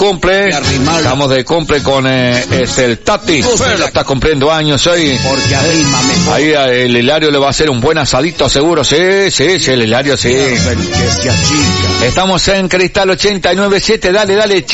cumple. Estamos de cumple con el Tati. Bueno, está cumpliendo años hoy. Porque arrima mejor. Ahí el Hilario le va a hacer un buen asadito seguro. Sí, el Hilario sí. Que se achica. Estamos en Cristal 89.7. Dale.